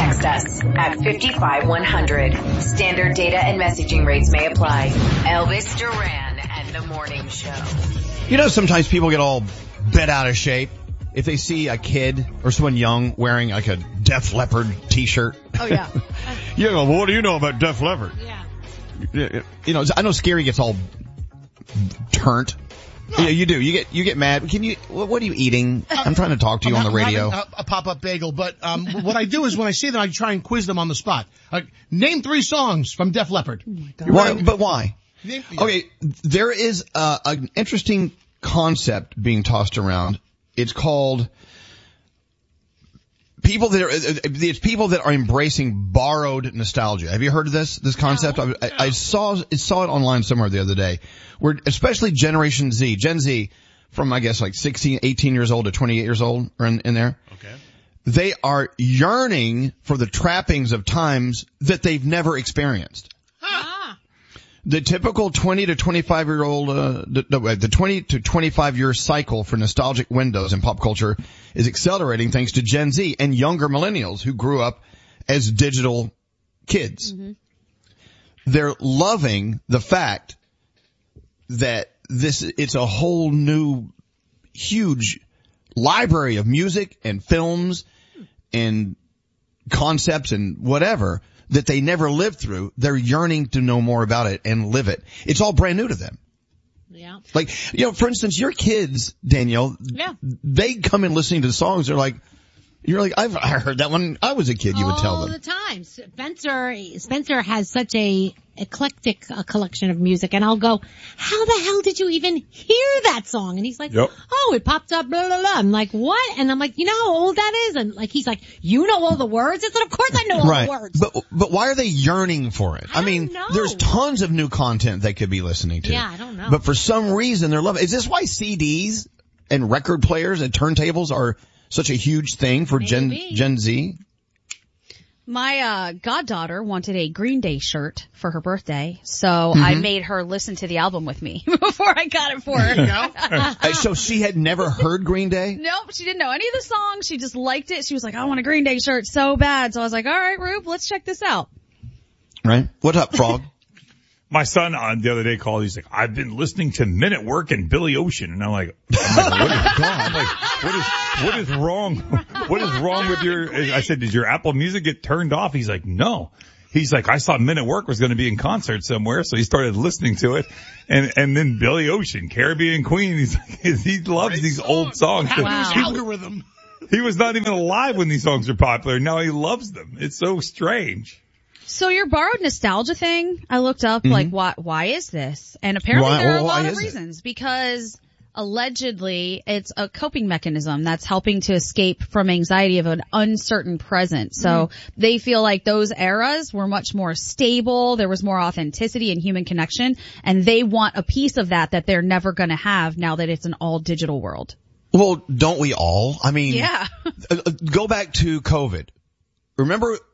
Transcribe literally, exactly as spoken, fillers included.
Text us at fifty-five one hundred. Standard data and messaging rates may apply. Elvis Duran and the Morning Show. You know, sometimes people get all bent out of shape if they see a kid or someone young wearing like a Def Leppard t-shirt. Oh, yeah. You go, well, what do you know about Def Leppard? Yeah. You know, I know Scary gets all turnt. No. Yeah, you do. You get you get mad. Can you? What are you eating? I'm trying to talk to you I'm on the radio. A, a pop-up bagel, but um, what I do is when I see them, I try and quiz them on the spot. Like, name three songs from Def Leppard. Oh my God. Why? But why? Name, yeah. Okay, there is uh, an interesting concept being tossed around. It's called people that are. It's people that are embracing borrowed nostalgia. Have you heard of this? This concept? No. I, I saw saw it online somewhere the other day. Where especially Generation Z, Gen Z, from I guess like sixteen, eighteen years old to twenty-eight years old, are in, in there. Okay. They are yearning for the trappings of times that they've never experienced. Ah. The typical twenty to twenty-five year old, uh, the, the twenty to twenty-five year cycle for nostalgic windows in pop culture is accelerating thanks to Gen Z and younger millennials who grew up as digital kids. Mm-hmm. They're loving the fact that this, it's a whole new, huge library of music and films and concepts and whatever that they never lived through. They're yearning to know more about it and live it. It's all brand new to them. Yeah. Like, you know, for instance, your kids, Danielle, yeah. they come in listening to the songs. They're like, you're like, I've I heard that when I was a kid, you would tell them. All the time. Spencer, Spencer has such a eclectic uh, collection of music, and I'll go, how the hell did you even hear that song? And he's like, yep. oh, it popped up, blah, blah, blah. I'm like, what? And I'm like, you know how old that is? And like, he's like, you know all the words? I said, of course I know all right. the words. But, but why are they yearning for it? I I mean, don't know. there's tons of new content they could be listening to. Yeah, I don't know. But for some reason, they're loving it. Is this why C Ds and record players and turntables are such a huge thing for Gen, Gen Z? My uh goddaughter wanted a Green Day shirt for her birthday, so Mm-hmm. I made her listen to the album with me before I got it for her. uh, so she had never heard Green Day? Nope, she didn't know any of the songs. She just liked it. She was like, I want a Green Day shirt so bad. So I was like, all right, Rube, let's check this out. Right. What's up, Frog? My son on the other day called. He's like, I've been listening to Men at Work and Billy Ocean. And I'm like, I'm like, what is, I'm like, what is, what is wrong? What is wrong with your, I said, did your Apple Music get turned off? He's like, no. He's like, I saw Men at Work was going to be in concert somewhere. So he started listening to it. And, and then Billy Ocean, Caribbean Queen. He's like, he loves Great these song. old songs. Wow. He, Algorithm. he was not even alive when these songs were popular. Now he loves them. It's so strange. So your borrowed nostalgia thing, I looked up, Mm-hmm. like, why, why is this? And apparently Why- there are a well, why lot of is it? reasons. Because allegedly it's a coping mechanism that's helping to escape from anxiety of an uncertain present. So Mm-hmm. they feel like those eras were much more stable. There was more authenticity and human connection. And they want a piece of that that they're never going to have now that it's an all digital world. Well, don't we all? I mean, Yeah. uh, go back to COVID. Remember